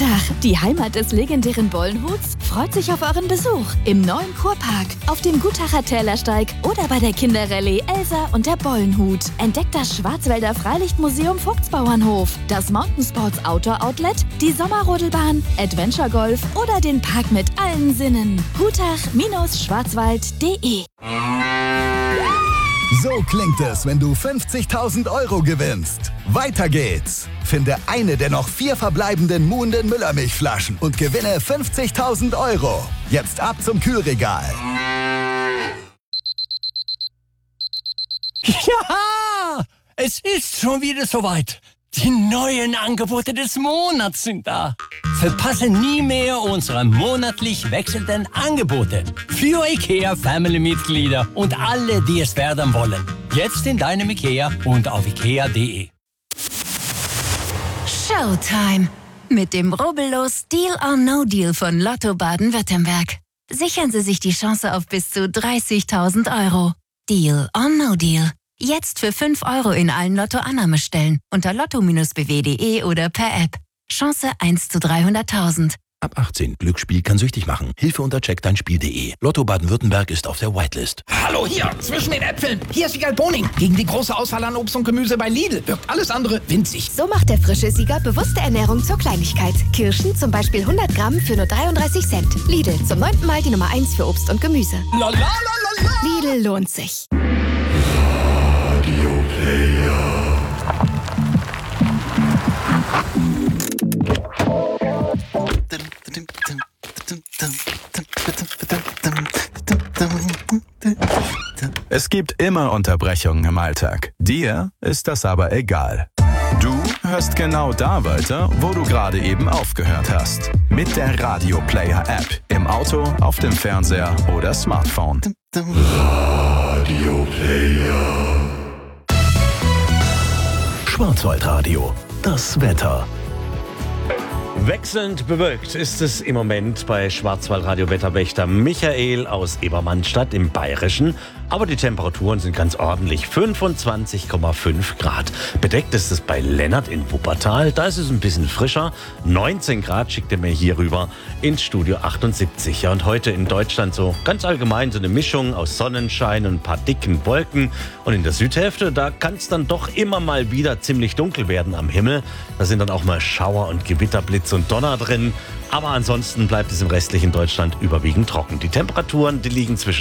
Gutach, die Heimat des legendären Bollenhuts, freut sich auf euren Besuch im neuen Kurpark, auf dem Gutacher Tälersteig oder bei der Kinderrallye Elsa und der Bollenhut. Entdeckt das Schwarzwälder Freilichtmuseum Vogtsbauernhof, das Mountainsports Outdoor Outlet, die Sommerrodelbahn, Adventure Golf oder den Park mit allen Sinnen. Gutach-schwarzwald.de. So klingt es, wenn du 50.000 € gewinnst. Weiter geht's. Finde eine der noch 4 verbleibenden Muhnden Müllermilchflaschen und gewinne 50.000 €. Jetzt ab zum Kühlregal. Ja, es ist schon wieder soweit. Die neuen Angebote des Monats sind da. Verpasse nie mehr unsere monatlich wechselnden Angebote. Für IKEA-Family-Mitglieder und alle, die es werden wollen. Jetzt in deinem IKEA und auf ikea.de. Showtime. Mit dem rubbellos Deal or No Deal von Lotto Baden-Württemberg. Sichern Sie sich die Chance auf bis zu 30.000 €. Deal or No Deal. Jetzt für 5 € in allen Lotto-Annahmestellen unter lotto-bw.de oder per App. Chance 1 zu 300.000. Ab 18. Glücksspiel kann süchtig machen. Hilfe unter checkdeinspiel.de. Lotto Baden-Württemberg ist auf der Whitelist. Hallo hier, zwischen den Äpfeln. Hier ist Wiegald Boning. Gegen die große Auswahl an Obst und Gemüse bei Lidl wirkt alles andere winzig. So macht der frische Sieger bewusste Ernährung zur Kleinigkeit. Kirschen zum Beispiel 100 Gramm für nur 33 Cent. Lidl, zum 9. Mal die Nummer 1 für Obst und Gemüse. La la la la la. Lidl lohnt sich. Es gibt immer Unterbrechungen im Alltag. Dir ist das aber egal. Du hörst genau da weiter, wo du gerade eben aufgehört hast. Mit der Radio Player App. Im Auto, auf dem Fernseher oder Smartphone. Radio Player. Schwarzwaldradio. Das Wetter. Wechselnd bewölkt ist es im Moment bei Schwarzwaldradio-Wetterwächter Michael aus Ebermannstadt im Bayerischen. Aber die Temperaturen sind ganz ordentlich. 25,5 Grad. Bedeckt ist es bei Lennart in Wuppertal. Da ist es ein bisschen frischer. 19 Grad schickt er mir hier rüber ins Studio 78. Ja, und heute in Deutschland so ganz allgemein so eine Mischung aus Sonnenschein und ein paar dicken Wolken. Und in der Südhälfte, da kann es dann doch immer mal wieder ziemlich dunkel werden am Himmel. Da sind dann auch mal Schauer und Gewitterblitz und Donner drin. Aber ansonsten bleibt es im restlichen Deutschland überwiegend trocken. Die Temperaturen, die liegen zwischen